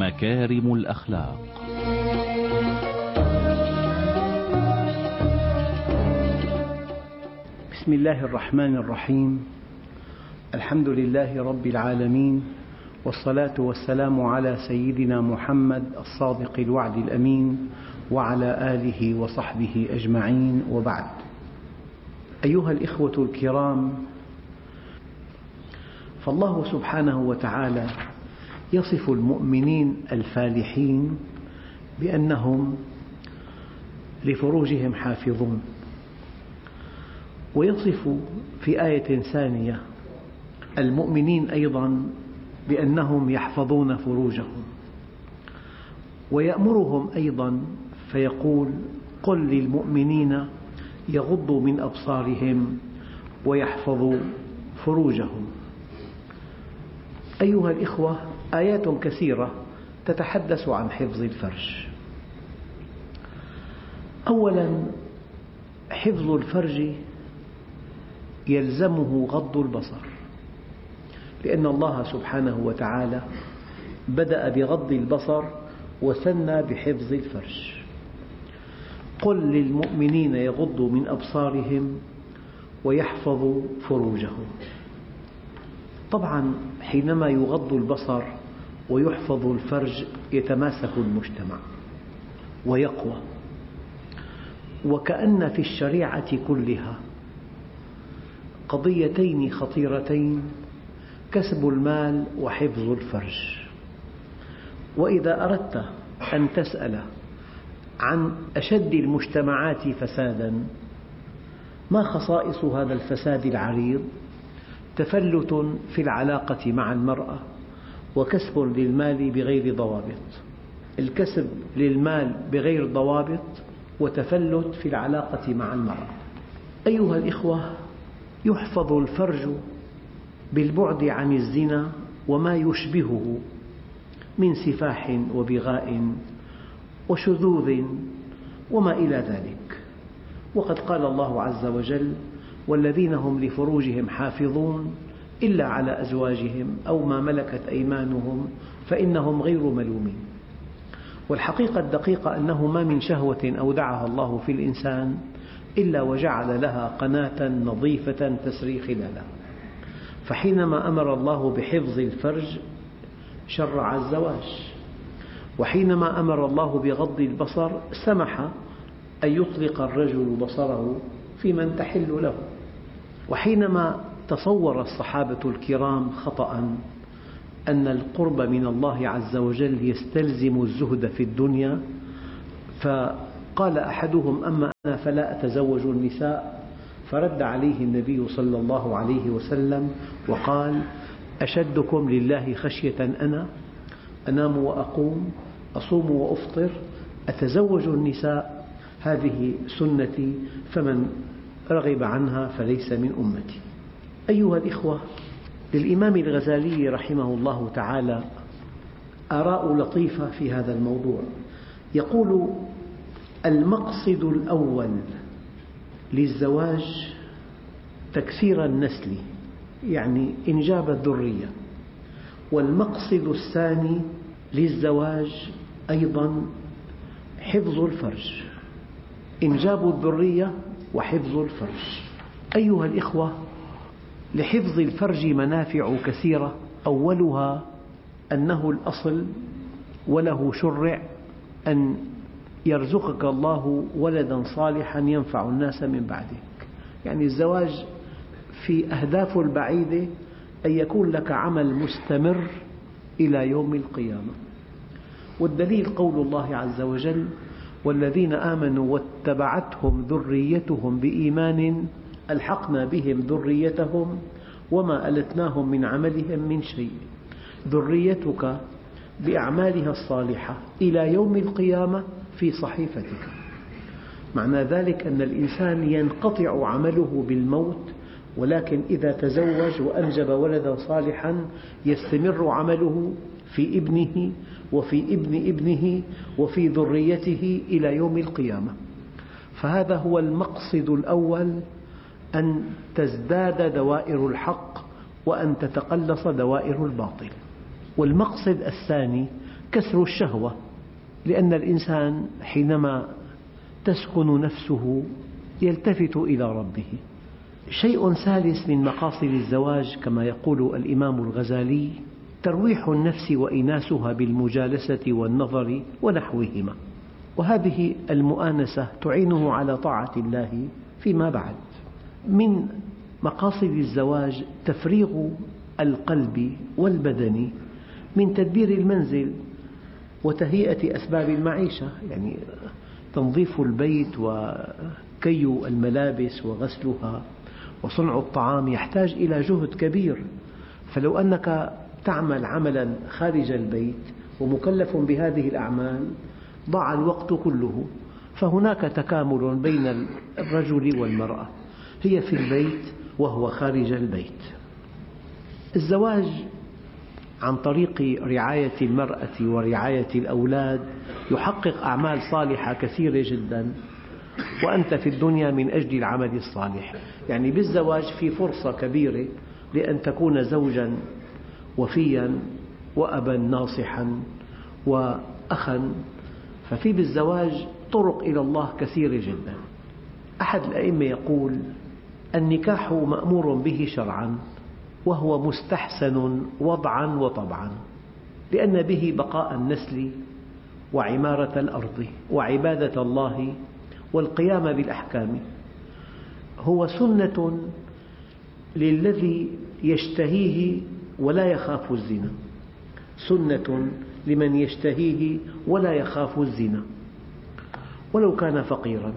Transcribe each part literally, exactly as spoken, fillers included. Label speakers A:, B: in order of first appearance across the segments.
A: مكارم الأخلاق.
B: بسم الله الرحمن الرحيم. الحمد لله رب العالمين، والصلاة والسلام على سيدنا محمد الصادق الوعد الأمين وعلى آله وصحبه أجمعين، وبعد. أيها الإخوة الكرام، فالله سبحانه وتعالى يصف المؤمنين الفالحين بأنهم لفروجهم حافظون، ويصف في آية ثانية المؤمنين أيضا بأنهم يحفظون فروجهم، ويأمرهم أيضا فيقول: قل للمؤمنين يغضوا من أبصارهم ويحفظوا فروجهم. أيها الإخوة، آيات كثيرة تتحدث عن حفظ الفرج. أولا، حفظ الفرج يلزمه غض البصر، لأن الله سبحانه وتعالى بدأ بغض البصر وثنى بحفظ الفرج. قل للمؤمنين يغضوا من أبصارهم ويحفظوا فروجهم. طبعا حينما يغض البصر ويحفظ الفرج يتماسك المجتمع ويقوى، وكأن في الشريعة كلها قضيتين خطيرتين: كسب المال وحفظ الفرج. وإذا أردت أن تسأل عن أشد المجتمعات فسادا، ما خصائص هذا الفساد العريض؟ تفلت في العلاقة مع المرأة، وكسب للمال بغير ضوابط. الكسب للمال بغير ضوابط وتفلت في العلاقة مع المرأة. أيها الإخوة، يحفظ الفرج بالبعد عن الزنا وما يشبهه من سفاح وبغاء وشذوذ وما إلى ذلك. وقد قال الله عز وجل: والذين هم لفروجهم حافظون إلا على أزواجهم أو ما ملكت أيمانهم فإنهم غير ملومين. والحقيقة الدقيقة أنه ما من شهوة أودعها الله في الإنسان إلا وجعل لها قناة نظيفة تسري خلالها. فحينما أمر الله بحفظ الفرج شرع الزواج، وحينما أمر الله بغض البصر سمح أن يطلق الرجل بصره في من تحل له. وحينما تصور الصحابة الكرام خطأ أن القرب من الله عز وجل يستلزم الزهد في الدنيا، فقال أحدهم: أما أنا فلا أتزوج النساء، فرد عليه النبي صلى الله عليه وسلم وقال: أشدكم لله خشية أنا، أنام وأقوم، أصوم وأفطر، أتزوج النساء، هذه سنتي، فمن رغب عنها فليس من أمتي. أيها الإخوة، للإمام الغزالي رحمه الله تعالى آراء لطيفة في هذا الموضوع. يقول: المقصد الأول للزواج تكثير النسل، يعني إنجاب الذرية. والمقصد الثاني للزواج أيضا حفظ الفرج، إنجاب الذرية وحفظ الفرج. أيها الإخوة، لحفظ الفرج منافع كثيرة. أولها أنه الأصل، وله شرع أن يرزقك الله ولدا صالحا ينفع الناس من بعدك. يعني الزواج في أهداف البعيدة أن يكون لك عمل مستمر إلى يوم القيامة. والدليل قول الله عز وجل: والذين آمنوا واتبعتهم ذريتهم بإيمان ألحقنا بهم ذريتهم وما ألتناهم من عملهم من شيء. ذريتك بأعمالها الصالحة إلى يوم القيامة في صحيفتك. معنى ذلك أن الإنسان ينقطع عمله بالموت، ولكن إذا تزوج وأنجب ولدا صالحا يستمر عمله في ابنه وفي ابن ابنه وفي ذريته إلى يوم القيامة. فهذا هو المقصد الأول، أن تزداد دوائر الحق وأن تتقلص دوائر الباطل. والمقصد الثاني كسر الشهوة، لأن الإنسان حينما تسكن نفسه يلتفت إلى ربه. شيء ثالث من مقاصد الزواج كما يقول الإمام الغزالي: ترويح النفس وإناسها بالمجالسة والنظر ونحوهما، وهذه المؤانسة تعينه على طاعة الله فيما بعد. من مقاصد الزواج تفريغ القلب والبدن من تدبير المنزل وتهيئة أسباب المعيشة، يعني تنظيف البيت وكي الملابس وغسلها وصنع الطعام يحتاج إلى جهد كبير، فلو أنك تعمل عملا خارج البيت ومكلف بهذه الأعمال ضاع الوقت كله. فهناك تكامل بين الرجل والمرأة، هي في البيت وهو خارج البيت. الزواج عن طريق رعاية المرأة ورعاية الأولاد يحقق أعمال صالحة كثيرة جدا، وأنت في الدنيا من أجل العمل الصالح. يعني بالزواج في فرصة كبيرة لأن تكون زوجا وفيا وأبا ناصحا وأخا، ففي بالزواج طرق إلى الله كثيرة جدا. أحد الأئمة يقول: النكاح مأمور به شرعا وهو مستحسن وضعا وطبعا، لأن به بقاء النسل وعمارة الأرض وعبادة الله والقيام بالأحكام. هو سنة للذي يشتهيه ولا يخاف الزنا، سنة لمن يشتهيه ولا يخاف الزنا ولو كان فقيرا.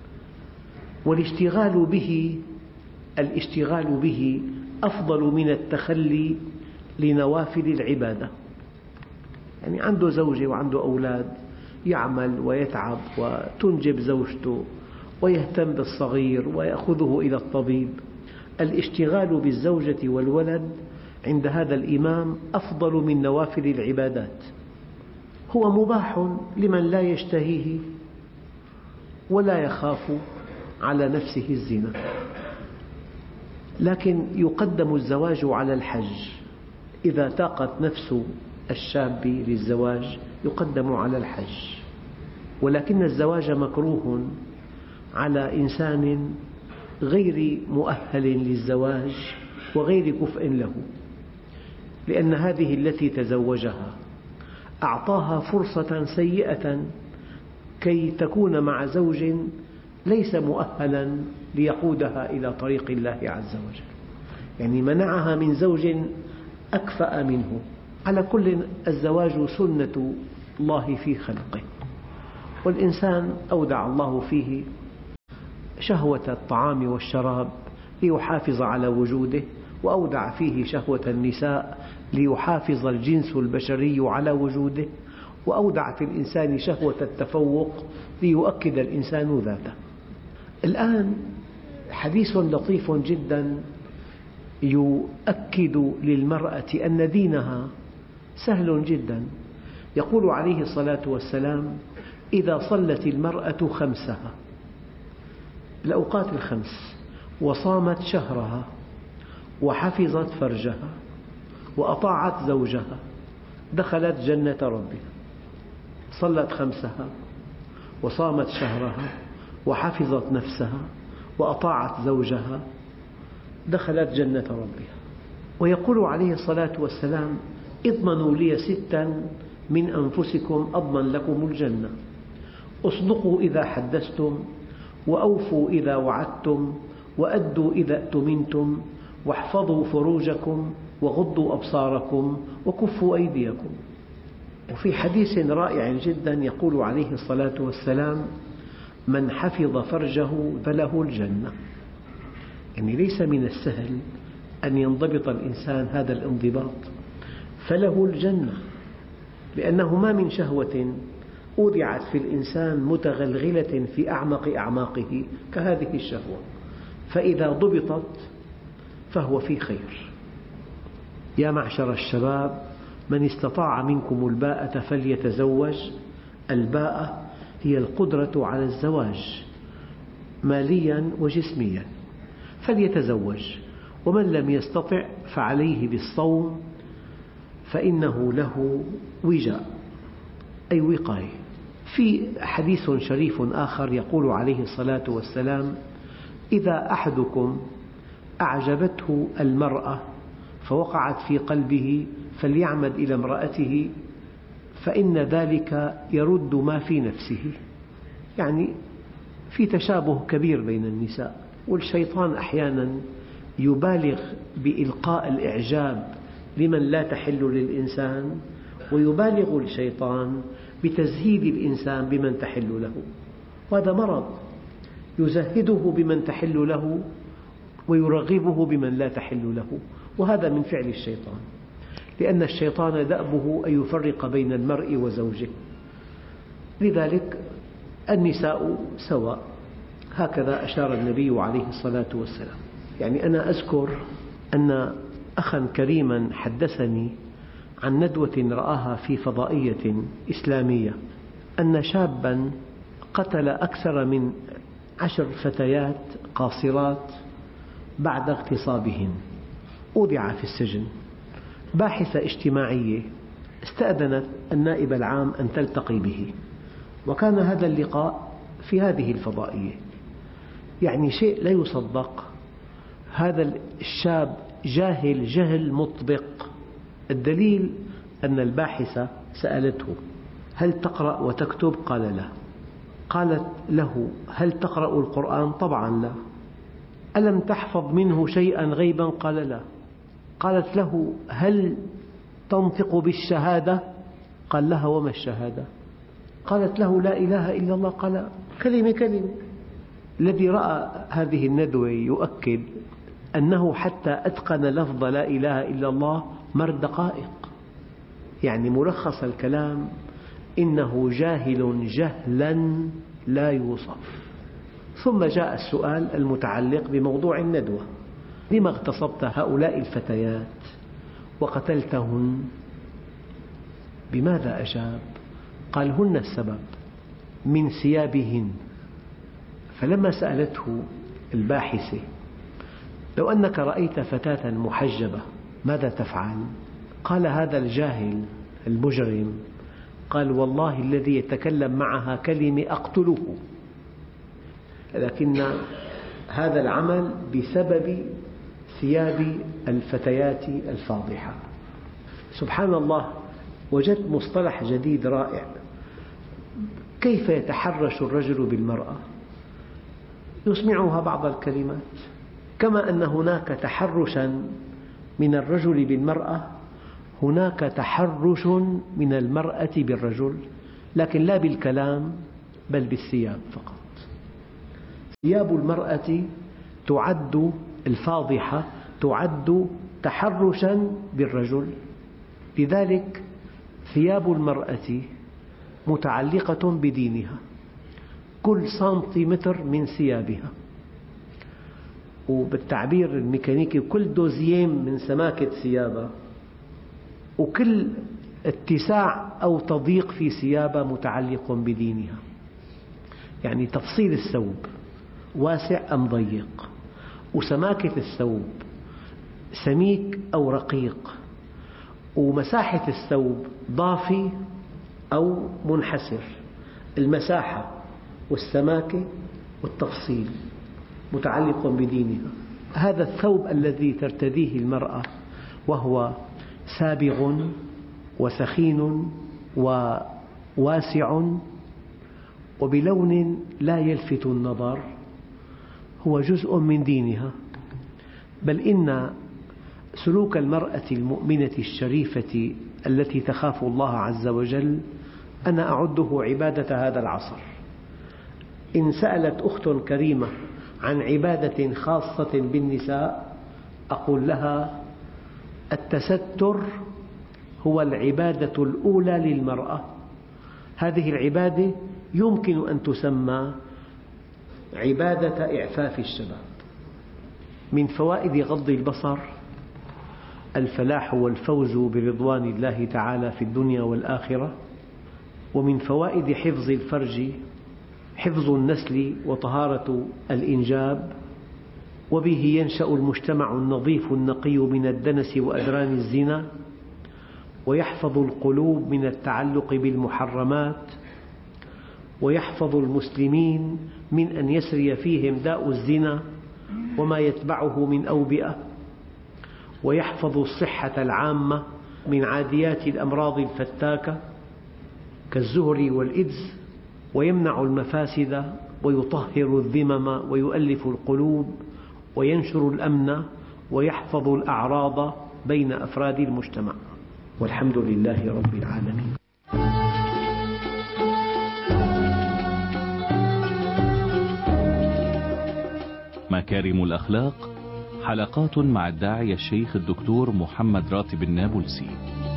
B: والاشتغال به الاشتغال به أفضل من التخلي لنوافل العبادة. يعني عنده زوجة وعنده أولاد، يعمل ويتعب وتنجب زوجته ويهتم بالصغير ويأخذه إلى الطبيب. الاشتغال بالزوجة والولد عند هذا الإمام أفضل من نوافل العبادات. هو مباح لمن لا يشتهيه ولا يخاف على نفسه الزنا، لكن يقدم الزواج على الحج. إذا طاقت نفس الشاب للزواج يقدم على الحج، ولكن الزواج مكروه على إنسان غير مؤهل للزواج وغير كفء له، لأن هذه التي تزوجها أعطاها فرصة سيئة كي تكون مع زوج ليس مؤهلا ليقودها إلى طريق الله عز وجل، يعني منعها من زوج أكفأ منه. على كل، الزواج سنة الله في خلقه، والإنسان أودع الله فيه شهوة الطعام والشراب ليحافظ على وجوده، وأودع فيه شهوة النساء ليحافظ الجنس البشري على وجوده، وأودع في الإنسان شهوة التفوق ليؤكد الإنسان ذاته. الآن حديث لطيف جدا يؤكد للمرأة أن دينها سهل جدا. يقول عليه الصلاة والسلام: إذا صلت المرأة خمسها، الأوقات الخمس، وصامت شهرها وحفظت فرجها وأطاعت زوجها دخلت جنة ربها. صلت خمسها وصامت شهرها وحفظت نفسها وأطاعت زوجها دخلت جنة ربها. ويقول عليه الصلاة والسلام: اضمنوا لي ستا من أنفسكم أضمن لكم الجنة: اصدقوا إذا حدثتم، وأوفوا إذا وعدتم، وأدوا إذا اؤتمنتم، واحفظوا فروجكم، وغضوا أبصاركم، وكفوا أيديكم. وفي حديث رائع جدا يقول عليه الصلاة والسلام: من حفظ فرجه فله الجنة. يعني ليس من السهل أن ينضبط الإنسان هذا الانضباط، فله الجنة، لأنه ما من شهوة أودعت في الإنسان متغلغلة في أعمق أعماقه كهذه الشهوة، فإذا ضبطت فهو في خير. يا معشر الشباب، من استطاع منكم الباءة فليتزوج. الباءة هي القدرة على الزواج ماليا وجسميا، فليتزوج. ومن لم يستطع فعليه بالصوم فإنه له وجاء. أي وقاية. في حديث شريف آخر يقول عليه الصلاة والسلام: إذا أحدكم أعجبته المرأة فوقعت في قلبه فليعمد إلى امرأته فإن ذلك يرد ما في نفسه. يعني في تشابه كبير بين النساء، والشيطان أحيانا يبالغ بإلقاء الإعجاب لمن لا تحل للإنسان، ويبالغ الشيطان بتزهيد الإنسان بمن تحل له، وهذا مرض، يزهده بمن تحل له ويرغبه بمن لا تحل له، وهذا من فعل الشيطان، لأن الشيطان دأبه أن يفرق بين المرء وزوجه. لذلك النساء سواء، هكذا أشار النبي عليه الصلاة والسلام. يعني أنا أذكر أن أخا كريما حدثني عن ندوة رآها في فضائية إسلامية، أن شابا قتل أكثر من عشر فتيات قاصرات بعد اغتصابهن، أودع في السجن. باحثة اجتماعية استأذنت النائب العام أن تلتقي به، وكان هذا اللقاء في هذه الفضائية. يعني شيء لا يصدق، هذا الشاب جاهل جهل مطبق. الدليل أن الباحثة سألته: هل تقرأ وتكتب؟ قال لا. قالت له: هل تقرأ القرآن؟ طبعا لا. ألم تحفظ منه شيئا غيبا؟ قال لا. قالت له: هل تنطق بالشهادة؟ قال لها: وما الشهادة؟ قالت له: لا إله إلا الله. قال: كلمة كلمة. الذي رأى هذه الندوة يؤكد أنه حتى أتقن لفظ لا إله إلا الله مر دقائق. يعني ملخص الكلام: إنه جاهل جهلا لا يوصف. ثم جاء السؤال المتعلق بموضوع الندوة: لما اغتصبت هؤلاء الفتيات وقتلتهن؟ بماذا أجاب؟ قال: هن السبب، من ثيابهن. فلما سألته الباحثة: لو أنك رأيت فتاة محجبة ماذا تفعل؟ قال هذا الجاهل المجرم: قال: والله الذي يتكلم معها كلمة أقتله. لكن هذا العمل بسبب ثياب الفتيات الفاضحة. سبحان الله، وجدت مصطلح جديد رائع: كيف يتحرش الرجل بالمرأة؟ يسمعها بعض الكلمات. كما أن هناك تحرشا من الرجل بالمرأة، هناك تحرش من المرأة بالرجل، لكن لا بالكلام بل بالثياب فقط. ثياب المرأة تعد الفاضحة تعد تحرشا بالرجل، لذلك ثياب المرأة متعلقة بدينها، كل سنتيمتر من ثيابها، وبالتعبير الميكانيكي كل دوزيام من سماكة ثيابها، وكل اتساع أو تضييق في ثيابها متعلق بدينها. يعني تفصيل الثوب واسع أم ضيق، وسماكة الثوب سميك أو رقيق، ومساحة الثوب ضافي أو منحسر، المساحة والسماكة والتفصيل متعلق بدينها. هذا الثوب الذي ترتديه المرأة وهو سابغ وثخين وواسع وبلون لا يلفت النظر هو جزء من دينها. بل إن سلوك المرأة المؤمنة الشريفة التي تخاف الله عز وجل أنا أعده عبادة هذا العصر. إن سألت أخت كريمة عن عبادة خاصة بالنساء أقول لها: التستر هو العبادة الأولى للمرأة. هذه العبادة يمكن أن تسمى عبادة إعفاف الشباب. من فوائد غض البصر الفلاح والفوز برضوان الله تعالى في الدنيا والآخرة، ومن فوائد حفظ الفرج حفظ النسل وطهارة الإنجاب، وبه ينشأ المجتمع النظيف النقي من الدنس وأدران الزنا، ويحفظ القلوب من التعلق بالمحرمات، ويحفظ المسلمين من أن يسري فيهم داء الزنا وما يتبعه من أوبئة، ويحفظ الصحة العامة من عاديات الأمراض الفتاكة كالزهر والإيدز، ويمنع المفاسد ويطهر الذمم ويؤلف القلوب وينشر الأمن ويحفظ الأعراض بين أفراد المجتمع. والحمد لله رب العالمين.
A: مكارم الأخلاق، حلقات مع الداعية الشيخ الدكتور محمد راتب النابلسي.